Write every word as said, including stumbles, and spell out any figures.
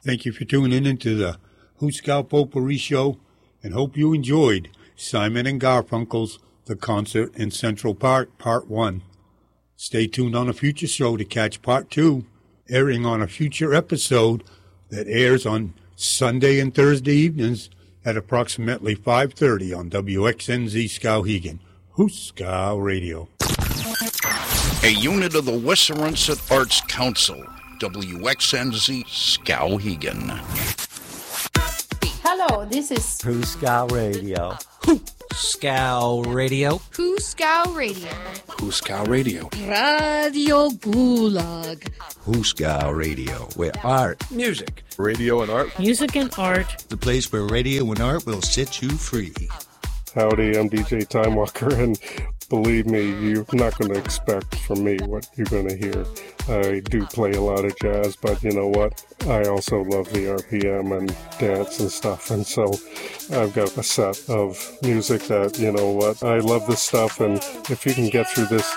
Thank you for tuning into the Hooskow Potpourri Show, and hope you enjoyed Simon and Garfunkel's The Concert in Central Park, Part one. Stay tuned on a future show to catch Part two, airing on a future episode that airs on Sunday and Thursday evenings at approximately five thirty on W X N Z Skowhegan, Hooskow Radio. A unit of the Western Arts Council, W X N Z Skowhegan. Hello, this is Hooskow Radio. Hooskow Radio. Hooskow Radio. Hooskow Radio. Radio Gulag. Hooskow Radio, where art, music, radio and art, music and art, the place where radio and art will set you free. Howdy, I'm D J Timewalker, and believe me, you're not going to expect from me what you're going to hear. I do play a lot of jazz, but you know what? I also love the R P M and dance and stuff, and so I've got a set of music that, you know what, I love this stuff, and if you can get through this